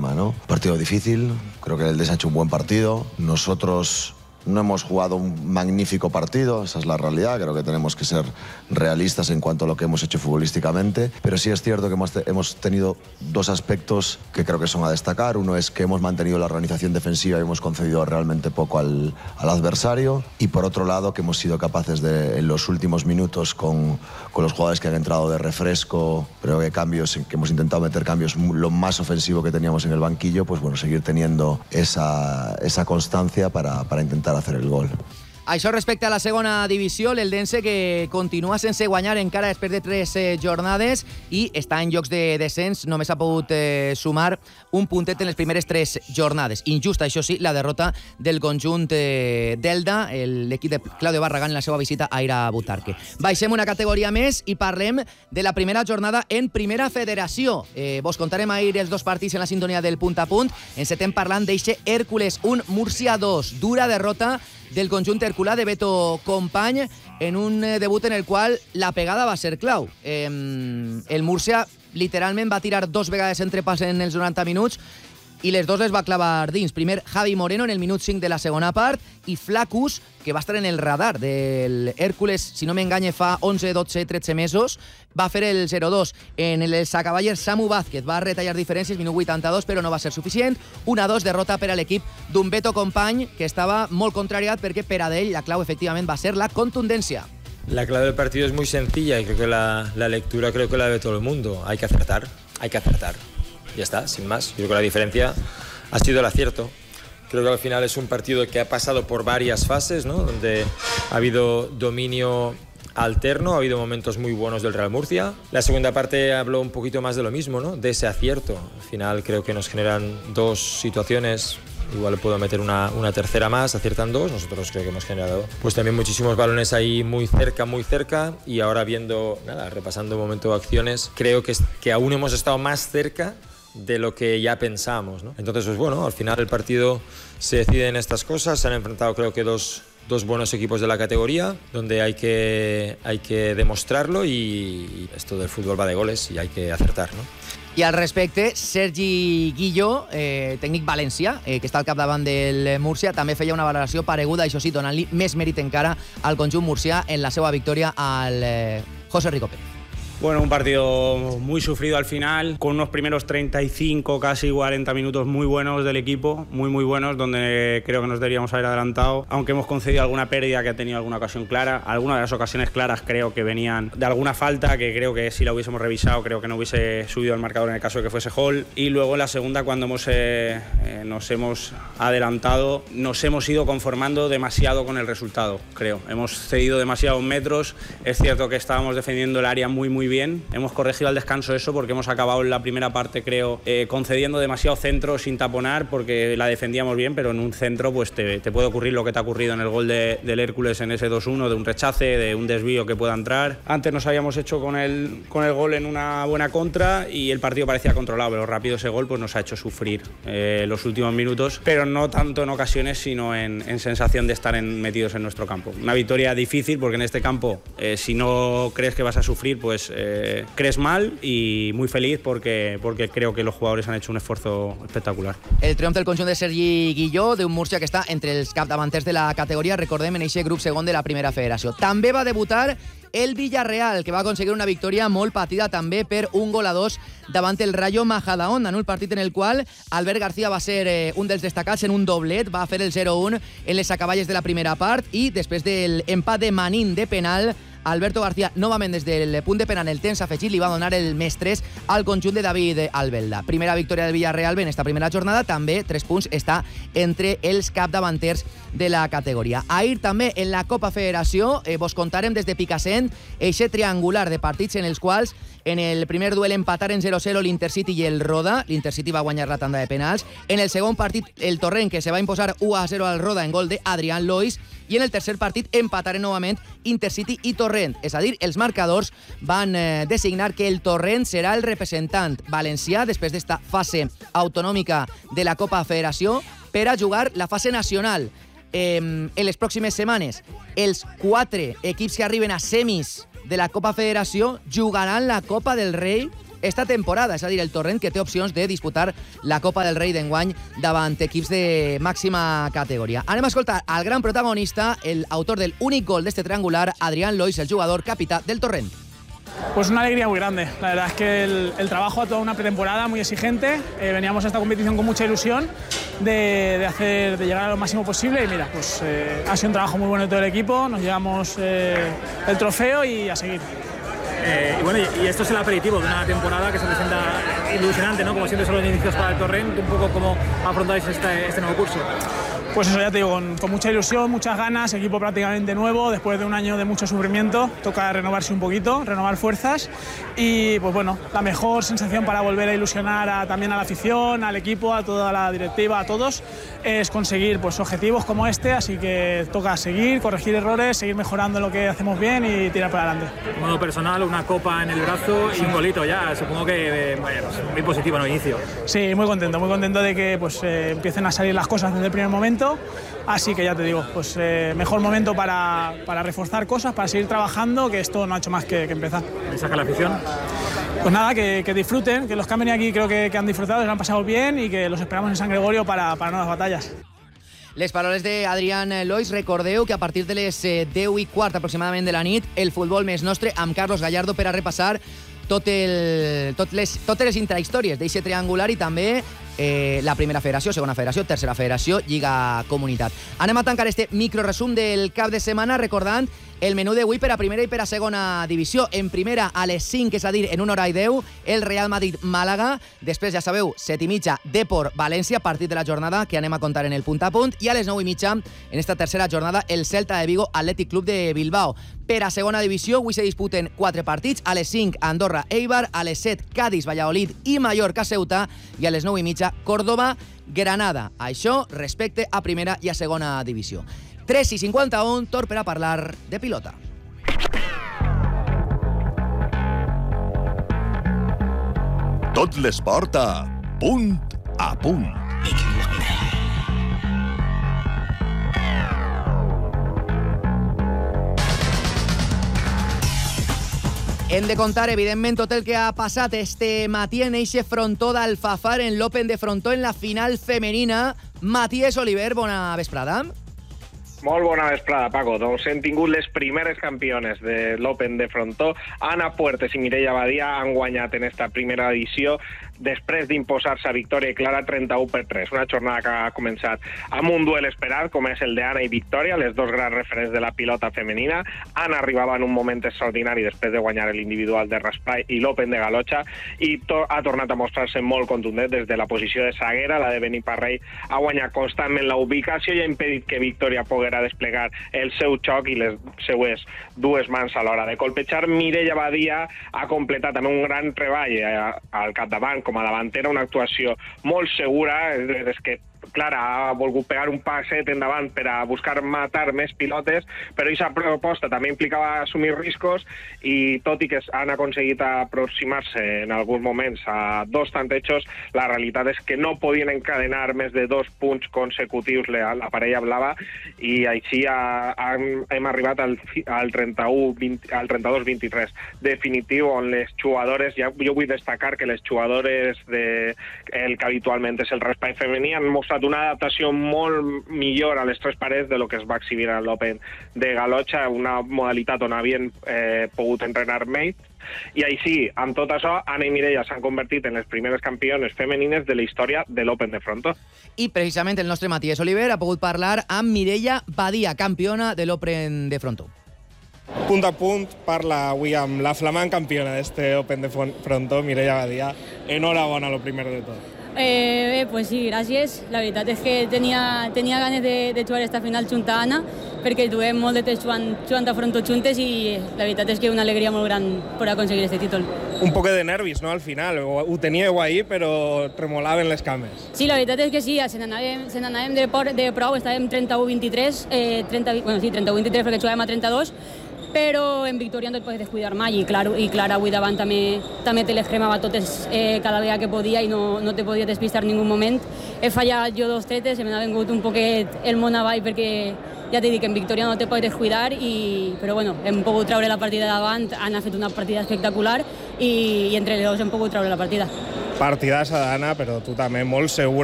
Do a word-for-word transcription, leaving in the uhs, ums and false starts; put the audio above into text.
problema, ¿no? Partido difícil, creo que el Eldense ha hecho un buen partido. Nosotros no hemos jugado un magnífico partido, esa es la realidad. Creo que tenemos que ser realistas en cuanto a lo que hemos hecho futbolísticamente, pero sí es cierto que hemos, te- hemos tenido dos aspectos que creo que son a destacar. Uno es que hemos mantenido la organización defensiva y hemos concedido realmente poco al, al adversario, y por otro lado que hemos sido capaces de, en los últimos minutos, con, con los jugadores que han entrado de refresco, creo que cambios, que hemos intentado meter cambios mu- lo más ofensivo que teníamos en el banquillo, pues bueno, seguir teniendo esa, esa constancia para, para intentar hacer el gol. Això respecte a la segona divisió, l'Eldense que continua sense guanyar encara després de tres eh, jornades i està en llocs de descens, només ha pogut eh, sumar un puntet en les primeres tres jornades. Injusta, això sí, la derrota del conjunt eh, d'Elda, el- l'equip de Claudio Barragán en la seva visita a Ira Butarque. Baixem una categoria més i parlem de la primera jornada en Primera Federació. Eh, vos contarem ahir els dos partits en la sintonia del punt a punt. Encetem parlant d'eixe Hércules un, Múrcia dos. Dura derrota del conjunt herculà de Beto Company en un eh, debut en el qual la pegada va ser clau. Eh, el Múrcia literalment va tirar dos vegades entre pas en els noranta minuts i les dos les va clavar dins. Primer Javi Moreno en el minut cinc de la segona part i Flacus, que va estar en el radar del Hércules, si no m'enganye, fa onze, dotze, tretze mesos, va fer el zero dos. En el sacaballer Samu Vázquez va retallar diferències, minut vuitanta-dos, però no va ser suficient. una dos derrota per a l'equip d'un Beto Company, que estava molt contrariat perquè per a d'ell la clau efectivament va ser la contundència. La clave del partido es muy sencilla y creo que la, la lectura creo que la ve todo el mundo. Hay que acertar, hay que acertar. Ya está, sin más. Yo creo que la diferencia ha sido el acierto. Creo que al final es un partido que ha pasado por varias fases, ¿no? Donde ha habido dominio alterno, ha habido momentos muy buenos del Real Murcia. La segunda parte habló un poquito más de lo mismo, ¿no? De ese acierto. Al final creo que nos generan dos situaciones. Igual puedo meter una, una tercera más, aciertan dos. Nosotros creo que hemos generado pues también muchísimos balones ahí muy cerca, muy cerca. Y ahora viendo, nada, repasando un momento de acciones, creo que, es, que aún hemos estado más cerca de lo que ya pensamos, ¿no? Entonces, pues bueno, al final el partido se decide en estas cosas. Se han enfrentado creo que dos, dos buenos equipos de la categoría, donde hay que, hay que demostrarlo, y, y esto del fútbol va de goles y hay que acertar, ¿no? I al respecte, Sergi Guilló, eh, tècnic valencià, eh, que està al capdavant del Múrcia, també feia una valoració pareguda, això sí, donant-li més mèrit encara al conjunt murcià en la seva victòria al eh, José Rico Pérez. Bueno, un partido muy sufrido al final, con unos primeros treinta y cinco, casi cuarenta minutos muy buenos del equipo, muy muy buenos, donde creo que nos deberíamos haber adelantado, aunque hemos concedido alguna pérdida que ha tenido alguna ocasión clara. Algunas de las ocasiones claras creo que venían de alguna falta, que creo que si la hubiésemos revisado creo que no hubiese subido el marcador en el caso de que fuese gol. Y luego en la segunda, cuando hemos, eh, eh, nos hemos adelantado, nos hemos ido conformando demasiado con el resultado, creo. Hemos cedido demasiados metros, es cierto que estábamos defendiendo el área muy muy bien, hemos corregido al descanso eso porque hemos acabado en la primera parte, creo, eh, concediendo demasiado centro sin taponar porque la defendíamos bien, pero en un centro pues te, te puede ocurrir lo que te ha ocurrido en el gol de, del Hércules en ese dos uno, de un rechace, de un desvío que pueda entrar. Antes nos habíamos hecho con el, con el gol en una buena contra y el partido parecía controlado, pero rápido ese gol pues nos ha hecho sufrir eh, los últimos minutos, pero no tanto en ocasiones, sino en, en sensación de estar en, metidos en nuestro campo. Una victoria difícil porque en este campo, eh, si no crees que vas a sufrir, pues eh, crees mal, y muy feliz porque, porque creo que los jugadores han hecho un esfuerzo espectacular. El triomf del conjunt de Sergi Guilló, d'un Múrcia que està entre els capdavanters de la categoria, recordem, en aquest grup segon de la Primera Federació. També va debutar el Villarreal, que va aconseguir una victòria molt patida també per un gol a dos davant el Rayo Majadahonda, en un partit en el qual Albert García va ser eh, un dels destacats en un doblet, va fer el zero un en les acaballes de la primera part, i després del empat de Manín de penal, Alberto García, novament des del punt de penal, el temps afegit, li va donar el més tres al conjunt de David Albelda. Primera victòria del Villarreal en esta primera jornada, també tres punts està entre els capdavanters de la categoria. Ahir també en la Copa Federació eh, vos contarem des de Picassent eixe triangular de partits en els quals en el primer duel empataren zero zero l'Intercity i el Roda. L'Intercity va guanyar la tanda de penals. En el segon partit, el Torrent, que se va imposar u a zero al Roda en gol de Adrián Lois. I en el tercer partit empataren novament Intercity i Torrent. És a dir, els marcadors van eh, designar que el Torrent serà el representant valencià després d'esta fase autonòmica de la Copa Federació per a jugar la fase nacional. Eh, en les pròximes setmanes, els quatre equips que arriben a semis de la Copa Federació jugaran la Copa del Rei esta temporada. És a dir, el Torrent que té opcions de disputar la Copa del Rei d'enguany davant equips de màxima categoria. Anem a escoltar al gran protagonista, el autor del únic gol d'este triangular, Adrián Lois, el jugador capità del Torrent. Pues una alegría muy grande. La verdad es que el, el trabajo a toda una pretemporada muy exigente. Eh, veníamos a esta competición con mucha ilusión de, de, hacer, de llegar a lo máximo posible y mira, pues eh, ha sido un trabajo muy bueno de todo el equipo. Nos llevamos eh, el trofeo y a seguir. Eh, y bueno, y esto es el aperitivo de una temporada que se presenta ilusionante, ¿no? Como siempre son los inicios para el Torrent. Un poco cómo afrontáis este, este nuevo curso. Pues eso, ya te digo, con, con mucha ilusión, muchas ganas, equipo prácticamente nuevo, después de un año de mucho sufrimiento, toca renovarse un poquito, renovar fuerzas y pues bueno, la mejor sensación para volver a ilusionar a, también a la afición, al equipo, a toda la directiva, a todos, es conseguir pues, objetivos como este, así que toca seguir, corregir errores, seguir mejorando lo que hacemos bien y tirar para adelante. En modo personal, una copa en el brazo y un golito ya, supongo que eh, bueno, muy positivo en el inicio. Sí, muy contento, muy contento de que pues, eh, empiecen a salir las cosas desde el primer momento. Así que ya te digo, pues eh, mejor momento para, para reforzar cosas, para seguir trabajando, que esto no ha hecho más que, que empezar. ¿Mensaje a la afición? Pues nada, que, que disfruten, que los que han venido aquí creo que, que han disfrutado, que lo han pasado bien y que los esperamos en San Gregorio para, para nuevas batallas. Les paraules de Adrián Lois. Recordeu que a partir de les deu i quart aproximadament de la nit, el futbol més nostre amb Carlos Gallardo per a repassar tot el, tot les, totes les intrahistòries d'eixe triangular i també eh, la primera federació, segona federació, tercera federació, Lliga Comunitat. Anem a tancar este microresum del cap de setmana recordant el menú d'avui per a primera i per a segona divisió. En primera, a les cinc, és a dir, en una hora i deu, el Real Madrid-Màlaga. Després, ja sabeu, set i mitja, Depor-València, partit de la jornada que anem a contar en el punt a punt. I a les nou i mitja, en esta tercera jornada, el Celta de Vigo-Atlètic Club de Bilbao. Per a segona divisió, avui se disputen quatre partits. A les cinc, Andorra-Eibar. A les set, Cádiz-Valladolid i Mallorca-Ceuta. I a les nou i mitja, Córdoba-Granada. Això respecte a primera i a segona divisió. tres i cinquanta-un, torn per a parlar de pilota. Tot l'esport a punt a punt. Hem de contar, evidentment, tot el que ha passat este matí en eixe frontó d'Alfafar en l'Open de Frontó en la final femenina. Matías Oliver, bona vesprada. Molt bona vesprada, Paco. Doncs hem tingut les primeres campiones de l'Open de Frontó. Anna Puertes i Mireia Badia han guanyat en esta primera edició després d'imposar-se a victòria clara trenta-u per tres. Una jornada que ha començat amb un duel esperat, com és el d'Anna i Victòria, les dos grans referents de la pilota femenina. Anna arribava en un moment extraordinari després de guanyar l'individual de Raspai i l'Open de Galotxa i to ha tornat a mostrar-se molt contundent des de la posició de zaguera. La de Beniparrell ha guanyat constantment la ubicació i ha impedit que Victòria poguera desplegar el seu xoc i les seues dues mans a l'hora de colpejar. Mireia Badia ha completat també un gran treball al capdavant com a davantera, una actuació molt segura, des que Clara ha volgut pegar un passet endavant per a buscar matar més pilotes, però aquesta proposta també implicava assumir riscos i tot i que han aconseguit aproximar-se en alguns moments a dos tantejos, la realitat és que no podien encadenar més de dos punts consecutius la, la parella blava i així ha, ha, hem arribat al, al trenta-u vint, al trenta-dos vint-i-tres definitiu, on les jugadores, ja, jo vull destacar que les jugadores de el que habitualment és el Raspai femení han mostrat una adaptació molt millor a les tres parets de lo que es va exhibir a l'Open de Galotxa, una modalitat on havien eh, pogut entrenar mates. I així, amb tot això, Anna i Mireia s'han convertit en les primeres campiones femenines de la història de l'Open de Frontó. I precisament el nostre Matías Oliver ha pogut parlar amb Mireia Badia, campiona de l'Open de Frontó. Punt a punt parla avui amb la flamant campiona d'este Open de Frontó, Mireia Badia. Enhorabona, lo primer de tot. Eh, eh, pues sí, gràcies. La veritat és que tenia, tenia ganes de, de jugar esta final junta a Anna, perquè duem molt de temps jugant, jugant a Frontó juntes i la veritat és que una alegria molt gran per aconseguir este títol. Un poc de nervis, no?, al final. Ho, ho teníeu ahir, però tremolaven les cames. Sí, la veritat és que sí, se n'anàvem, se n'anàvem de, por, de prou, estàvem trenta-u vint-i-tres, eh, trenta, bueno, sí, trenta-u vint-i-tres perquè jugàvem a trenta-dos, però en Victòria no et pots descuidar mai i, clar, i Clara avui davant també, també te les cremava totes eh, cada vegada que podia i no, no te podia despistar en ningú moment. He fallat jo dos tretes, se m'ha vengut un poquet el món avall perquè ja t'he dit que en Victòria no te pots descuidar, i, però bueno, hem pogut treure la partida davant, han fet una partida espectacular i, i entre els dos hem pogut treure la partida. Partidassa d'Anna, però tu també molt segura